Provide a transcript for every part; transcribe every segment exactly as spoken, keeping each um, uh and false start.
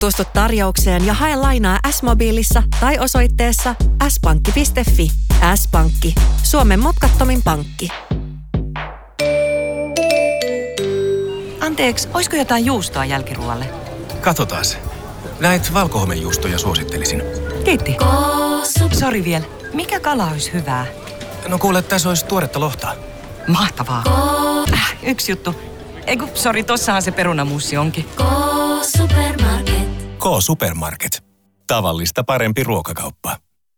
Tuostu tarjoukseen ja hae lainaa S-mobiilissa tai osoitteessa s pankki piste f i. S-pankki. Suomen mutkattomin pankki. Anteeksi, olisiko jotain juustoa jälkiruoalle? Katsotaas. Näet valkohomejuustoja suosittelisin. Kiitti. Sori vielä. Mikä kala olisi hyvää? No kuule, tässä olisi tuoretta lohta. Mahtavaa. Äh, yksi juttu. Eiku, sori, tossahan se perunamuussi onkin. K-Supermarket. K-Supermarket. Tavallista parempi ruokakauppa.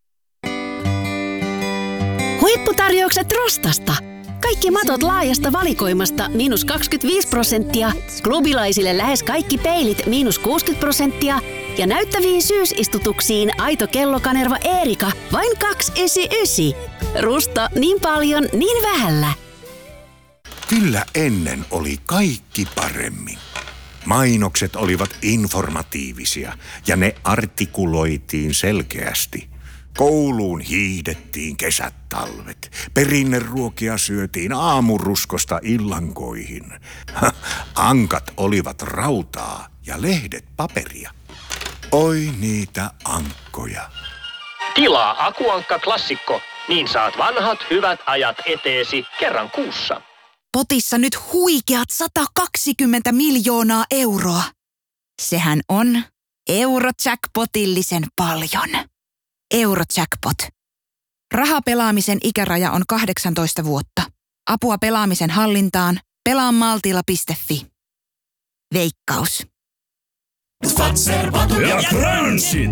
Huipputarjoukset Rostasta. Kaikki matot laajasta valikoimasta miinus kaksikymmentäviisi prosenttia, klubilaisille lähes kaikki peilit miinus kuusikymmentä prosenttia ja näyttäviin syysistutuksiin aito kellokanerva Eerika vain kaksisataayhdeksänkymmentäyhdeksän. Rusta niin paljon, niin vähällä. Kyllä ennen oli kaikki paremmin. Mainokset olivat informatiivisia ja ne artikuloitiin selkeästi. Kouluun hiihdettiin kesät talvet. Perinneruokia syötiin aamuruskosta illankoihin. Ankat olivat rautaa ja lehdet paperia. Oi niitä ankkoja. Tilaa Akuankka Klassikko, niin saat vanhat hyvät ajat eteesi kerran kuussa. Potissa nyt huikeat sata kaksikymmentä miljoonaa euroa. Sehän on Eurojackpotillisen paljon. Eurojackpot. Rahapelaamisen ikäraja on kahdeksantoista vuotta. Apua pelaamisen hallintaan. pelaa maltilla piste fi. Veikkaus. Ja Transit.